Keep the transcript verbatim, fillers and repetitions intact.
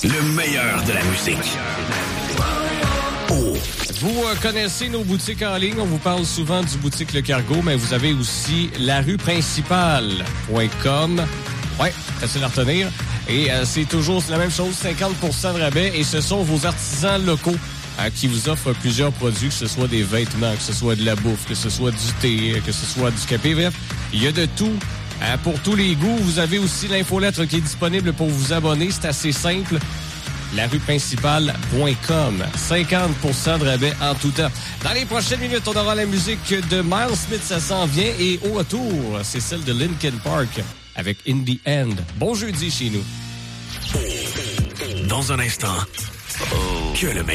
Le meilleur de la musique. Oh. Vous euh, connaissez nos boutiques en ligne. On vous parle souvent du boutique Le Cargo, mais vous avez aussi la rue principale point com. Ouais, facile à retenir. Et euh, c'est toujours la même chose, cinquante pour cent de rabais. Et ce sont vos artisans locaux euh, qui vous offrent plusieurs produits, que ce soit des vêtements, que ce soit de la bouffe, que ce soit du thé, que ce soit du café. Bref, il y a de tout. Euh, pour tous les goûts, vous avez aussi l'infolettre qui est disponible pour vous abonner. C'est assez simple. la rue principale point com. cinquante pour cent de rabais en tout temps. Dans les prochaines minutes, on aura la musique de Miles Smith, ça s'en vient. Et au retour, c'est celle de Linkin Park avec In the End. Bon jeudi chez nous. Dans un instant, que le